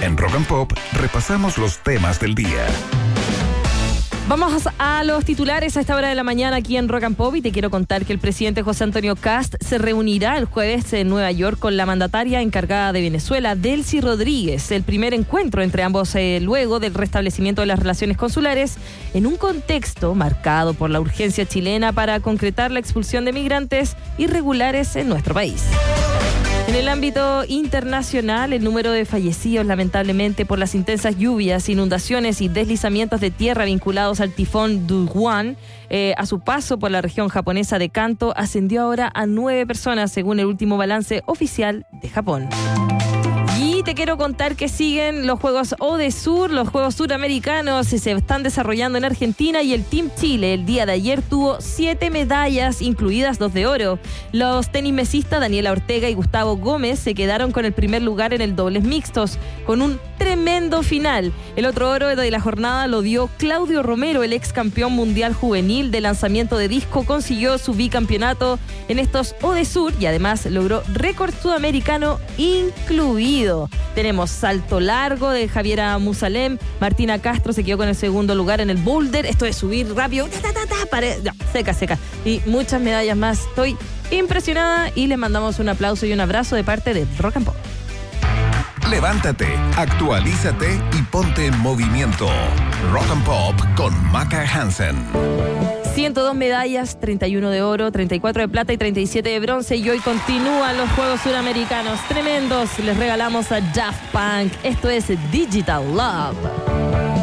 En Rock and Pop repasamos los temas del día. Vamos a los titulares a esta hora de la mañana aquí en Rock and Pop y te quiero contar que el presidente José Antonio Kast se reunirá el jueves en Nueva York con la mandataria encargada de Venezuela, Delcy Rodríguez. El primer encuentro entre ambos luego del restablecimiento de las relaciones consulares en un contexto marcado por la urgencia chilena para concretar la expulsión de migrantes irregulares en nuestro país. En el ámbito internacional, el número de fallecidos lamentablemente por las intensas lluvias, inundaciones y deslizamientos de tierra vinculados al tifón Duguan a su paso por la región japonesa de Kanto ascendió ahora a 9 personas según el último balance oficial de Japón. Y te quiero contar que siguen los Juegos Odesur, los Juegos Suramericanos se están desarrollando en Argentina y el Team Chile el día de ayer tuvo 7 medallas, incluidas 2 de oro. Los tenismesistas Daniela Ortega y Gustavo Gómez se quedaron con el primer lugar en el dobles mixtos, con un tremendo final. El otro oro de la jornada lo dio Claudio Romero, el ex campeón mundial juvenil de lanzamiento de disco, consiguió su bicampeonato en estos Odesur y además logró récord sudamericano incluido. Tenemos salto largo de Javiera Musalem, Martina Castro se quedó con el segundo lugar en el boulder, esto de subir rápido, seca, y muchas medallas más. Estoy impresionada y le mandamos un aplauso y un abrazo de parte de Rock and Pop. Levántate, actualízate y ponte en movimiento. Rock and Pop con Maca Hansen. 102 medallas, 31 de oro, 34 de plata y 37 de bronce. Y hoy continúan los Juegos Suramericanos tremendos. Les regalamos a Daft Punk. Esto es Digital Love.